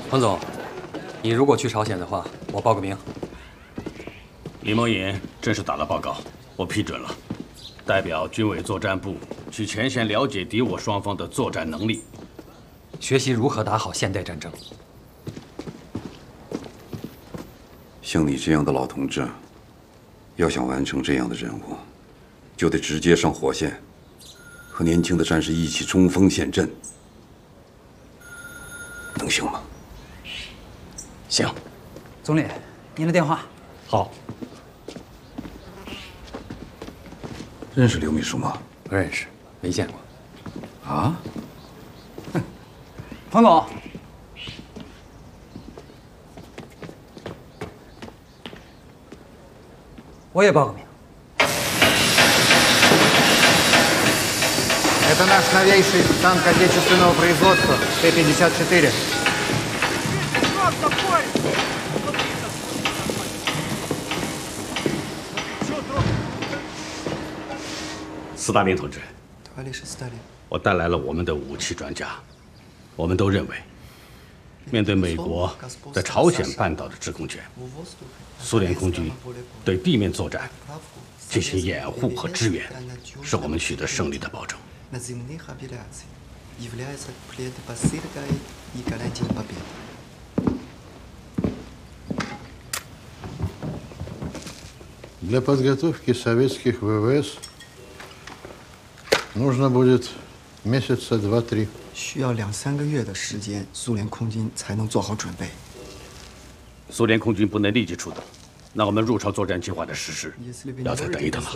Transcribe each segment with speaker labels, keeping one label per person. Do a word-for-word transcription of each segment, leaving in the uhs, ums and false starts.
Speaker 1: 彭总，你如果去朝鲜的话，我报个名。
Speaker 2: 李某隐正式打了报告，我批准了，代表军委作战部去前线了解敌我双方的作战能力，
Speaker 1: 学习如何打好现代战争。
Speaker 3: 像你这样的老同志，要想完成这样的任务，就得直接上火线，和年轻的战士一起冲锋陷阵，能行吗？
Speaker 2: 行。
Speaker 4: 总理，您的电话。
Speaker 2: 好。
Speaker 3: 认识刘秘书吗？
Speaker 1: 不认识，没见过。
Speaker 3: 啊？
Speaker 4: 彭总，我也报个名。
Speaker 5: Это наш новейший танк отечественного производства Т пятьдесят четыре.
Speaker 2: 斯大林同志，我带来了我们的武器专家。我们都认为，面对美国在朝鲜半岛的制空权，苏联空军对地面作战进行掩护和支援，是我们取得胜利的保证。
Speaker 6: наземных операций является предпосылкой и гарантией победы.
Speaker 7: Для подготовки советских ВВС нужно будет месяца два-три.
Speaker 6: 需要两三个月的时间，苏联空军才能做好准备。
Speaker 2: 苏联空军不能立即出动，那我们入朝作战计划的实施要再等一等了。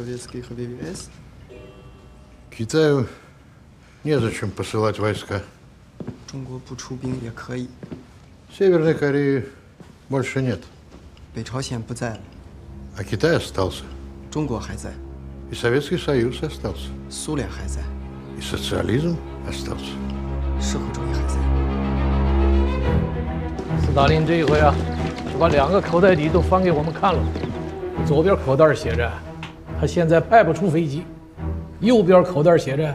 Speaker 7: Китаю незачем посылать войска.
Speaker 6: 中国不出兵也可以。
Speaker 7: Северной Кореи больше нет.
Speaker 6: 北朝鲜不在了，
Speaker 7: А Китай остался.
Speaker 6: 中国还在，
Speaker 7: И Советский Союз остался.
Speaker 6: 苏联还在，
Speaker 7: И социализм остался.
Speaker 6: 社会主义还在。
Speaker 8: 斯大林这一回啊，就把两个口袋底都翻给我们看了。左边口袋写着，他现在派不出飞机。 右边口袋写着，